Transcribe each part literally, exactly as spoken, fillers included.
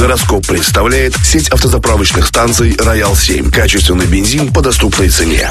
Гороскоп представляет сеть автозаправочных станций «Роял семь». Качественный бензин по доступной цене.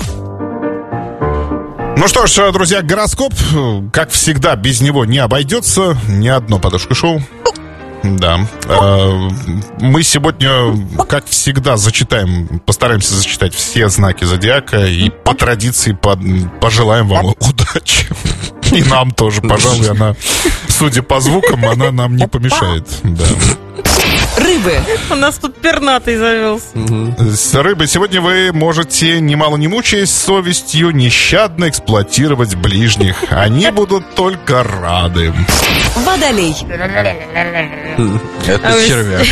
Ну что ж, друзья, гороскоп, как всегда, без него не обойдется. Ни одно подушка-шоу. Да. Мы сегодня, как всегда, зачитаем, постараемся зачитать все знаки зодиака и по традиции пожелаем вам удачи. И нам тоже, пожалуй, она, судя по звукам, она нам не помешает. Да. Рыбы. У нас тут пернатый завелся. С рыбой сегодня вы можете, немало не мучаясь совестью, нещадно эксплуатировать ближних. Они будут только рады. Водолей. Это червяк.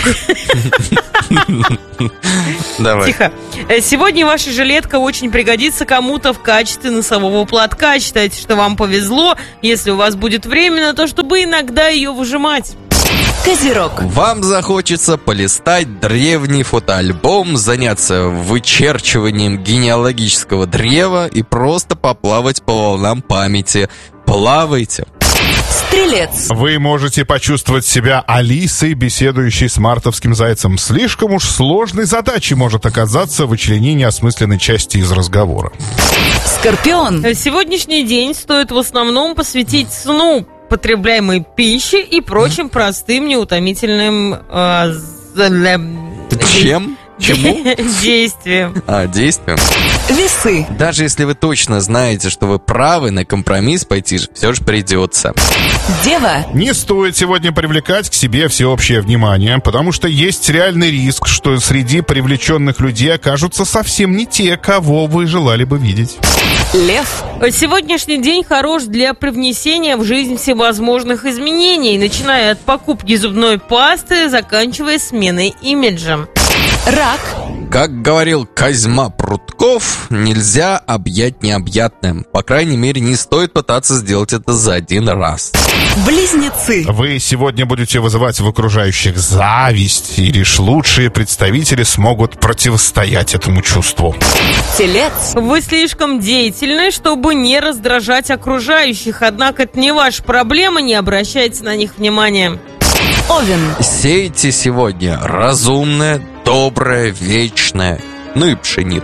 Давай. Тихо. Сегодня ваша жилетка очень пригодится кому-то в качестве носового платка. Считайте, что вам повезло, если у вас будет время на то, чтобы иногда ее выжимать. Козерог. Вам захочется полистать древний фотоальбом, заняться вычерчиванием генеалогического древа и просто поплавать по волнам памяти. Плавайте. Стрелец. Вы можете почувствовать себя Алисой, беседующей с мартовским зайцем. Слишком уж сложной задачей может оказаться вычленение осмысленной части из разговора. Скорпион. Сегодняшний день стоит в основном посвятить сну, потребляемой пищи и прочим простым неутомительным э, Чем? Чему? действиям. А, действиям. Весы. Даже если вы точно знаете, что вы правы, на компромисс пойти же все же придется. Дева. Не стоит сегодня привлекать к себе всеобщее внимание, потому что есть реальный риск, что среди привлеченных людей окажутся совсем не те, кого вы желали бы видеть. Лев. Сегодняшний день хорош для привнесения в жизнь всевозможных изменений, начиная от покупки зубной пасты, заканчивая сменой имиджа. Рак. Как говорил Козьма Прутков, нельзя объять необъятным. По крайней мере, не стоит пытаться сделать это за один раз. Близнецы. Вы сегодня будете вызывать в окружающих зависть, и лишь лучшие представители смогут противостоять этому чувству. Телец. Вы слишком деятельны, чтобы не раздражать окружающих, однако это не ваша проблема, не обращайте на них внимания. Овен. Сейте сегодня разумное, доброе, вечное, ну и пшеницу.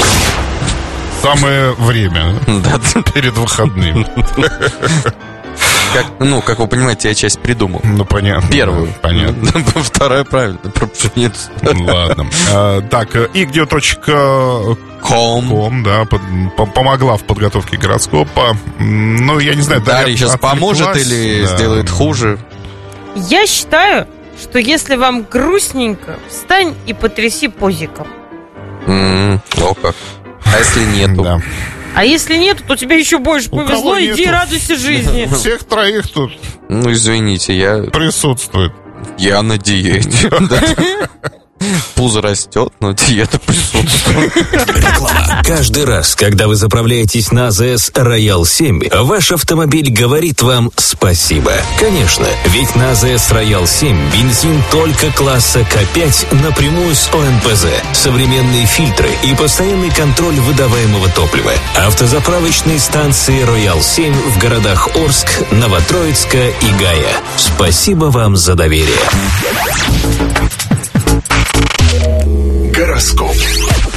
Самое время Да, перед выходными. как, ну, как вы понимаете, я часть придумал. Ну, понятно. Первую. Понятно. Вторая правильно, про пшеницу. Ладно. А, так, игдио точка ком, да, под, по- помогла в подготовке гороскопа. Ну, я не знаю, Дарья сейчас отвлеклась, поможет или да. сделает хуже? Я считаю, что если вам грустненько, встань и потряси позиком. М, О как. А если нету? Да. А если нет, то тебе еще больше У повезло, кого иди нету? радуйся жизни. Всех троих тут Ну, извините, я, присутствует. я на диете. Да. Пузо растет, но диета присутствует. Реклама. Каждый раз, когда вы заправляетесь на АЗС Роял семь, ваш автомобиль говорит вам спасибо. Конечно, ведь на АЗС Роял семь бензин только класса К пять напрямую с О Н П З, современные фильтры и постоянный контроль выдаваемого топлива. Автозаправочные станции Роял семь в городах Орск, Новотроицка и Гая. Спасибо вам за доверие. Гороскоп.